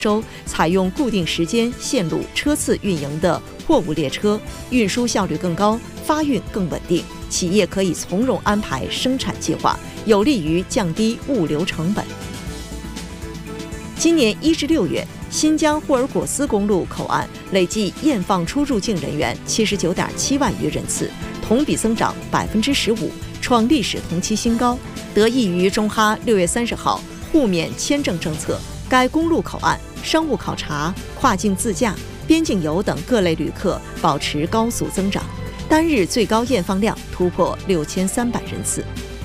州采用固定时间、线路、车次运营的货物列车，运输效率更高，发运更稳定，企业可以从容安排生产计划，有利于降低物流成本。今年1至6月，新疆霍尔果斯公路口岸累计验放出入境人员79.7万余人次，同比增长15%，创历史同期新高。得益于中哈6月30号互免签证政策，该公路口岸商务考察、跨境自驾、边境游等各类旅客保持高速增长，单日最高验放量突破6300人次。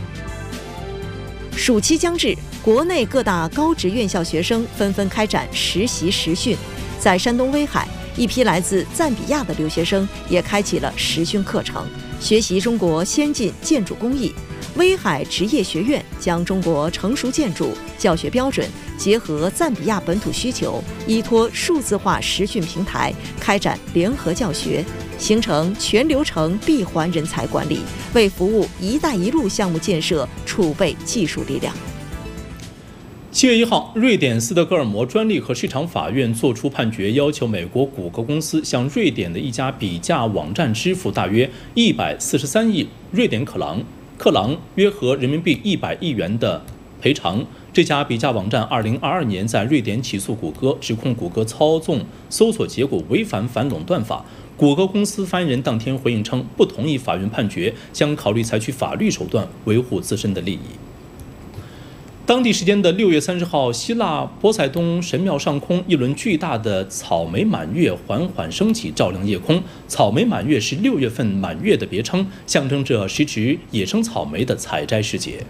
暑期将至，国内各大高职院校学生纷纷开展实习实训。在山东威海，一批来自赞比亚的留学生也开启了实训课程，学习中国先进建筑工艺。威海职业学院将中国成熟建筑教学标准结合赞比亚本土需求，依托数字化实训平台开展联合教学，形成全流程闭环人才管理，为服务“一带一路”项目建设储备技术力量。 7月1号，瑞典斯德哥尔摩专利和市场法院作出判决，要求美国谷歌公司向瑞典的一家比价网站支付大约143亿瑞典克朗，约合人民币100亿元的赔偿。这家比价网站2022年在瑞典起诉谷歌，指控谷歌操纵搜索结果，违反反垄断法。谷歌公司发言人当天回应称，不同意法院判决，将考虑采取法律手段维护自身的利益。当地时间的6月30号，希腊波塞冬神庙上空，一轮巨大的草莓满月缓缓升起，照亮夜空。草莓满月是6月份满月的别称，象征着时值野生草莓的采摘时节。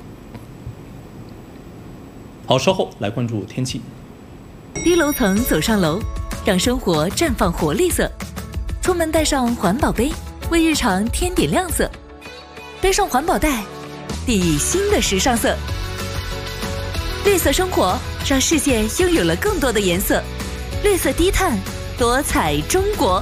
好，稍后来关注天气。 低楼层走上楼，让生活绽放活力色。出门带上环保杯，为日常添点亮色。背上环保袋，递新的时尚色。绿色生活，让世界拥有了更多的颜色。绿色低碳，多彩中国。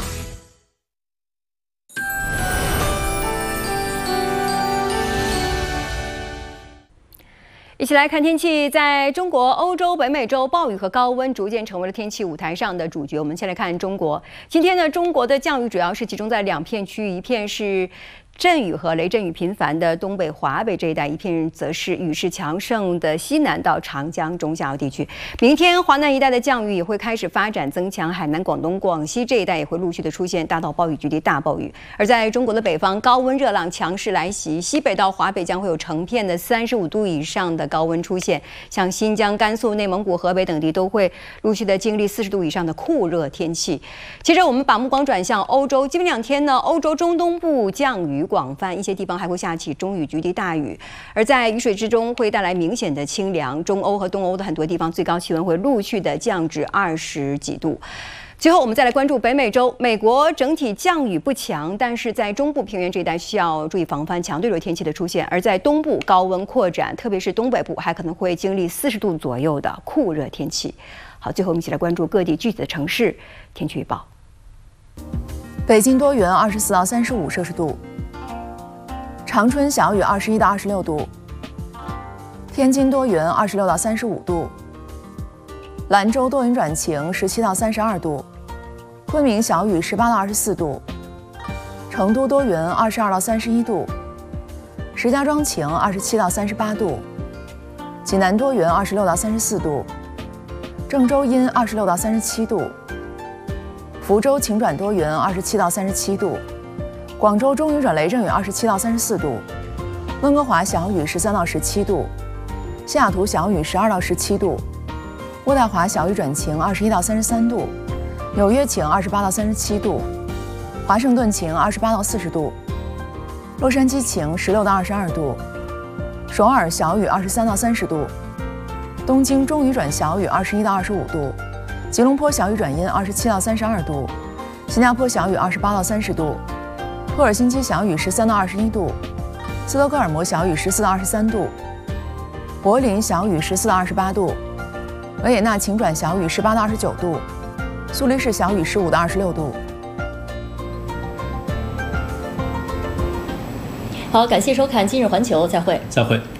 一起来看天气。在中国、欧洲、北美洲，暴雨和高温逐渐成为了天气舞台上的主角。我们先来看中国。今天呢，中国的降雨主要是集中在2片区域，一片是阵雨和雷阵雨频繁的东北、华北这一带，一片则是雨势强盛的西南到长江中下游地区。明天华南一带的降雨也会开始发展增强，海南、广东、广西这一带也会陆续的出现大到暴雨局地大暴雨。而在中国的北方，高温热浪强势来袭，西北到华北将会有成片的35度以上的高温出现，像新疆、甘肃、内蒙古、河北等地都会陆续的经历40度以上的酷热天气。接着我们把目光转向欧洲，今明2天呢，欧洲中东部降雨广泛，一些地方还会下起中雨局地大雨，而在雨水之中会带来明显的清凉。中欧和东欧的很多地方最高气温会陆续的降至20几度。最后，我们再来关注北美洲。美国整体降雨不强，但是在中部平原这一带需要注意防范强对流天气的出现。而在东部高温扩展，特别是东北部还可能会经历40度左右的酷热天气。好，最后我们一起来关注各地具体的城市天气预报。 北京多云，24到35摄氏度。长春小雨21到26度，天津多云26到35度，兰州多云转晴17到32度，昆明小雨18到24度，成都多云22到31度，石家庄晴27到38度，济南多云26到34度，郑州阴26到37度，福州晴转多云27到37度。广州中雨转雷阵雨27到34度，温哥华小雨13到17度，西雅图小雨12到17度，渥太华小雨转晴21到33度，纽约晴28到37度，华盛顿晴28到40度，洛杉矶晴16到22度，首尔小雨23到30度，东京中雨转小雨21到25度，吉隆坡小雨转阴27到32度，新加坡小雨28到30度。赫尔辛基小雨13到21度，斯德哥尔摩小雨14到23度，柏林小雨14到28度，维也纳晴转小雨18到29度，苏黎世小雨15到26度。 好，感谢收看《今日环球》，再会。 再会。